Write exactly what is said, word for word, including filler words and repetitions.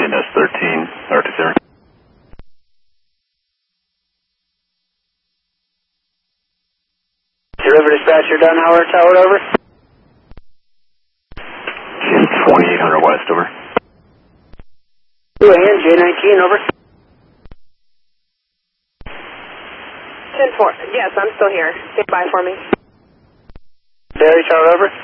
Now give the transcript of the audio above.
N S thirteen, Arctic Zero. River dispatcher, down Howard Tower, over. twenty-eight hundred west, over. Luann, J nineteen, over. ten four, yes, I'm still here. Stand by for me. Barry Tower, over.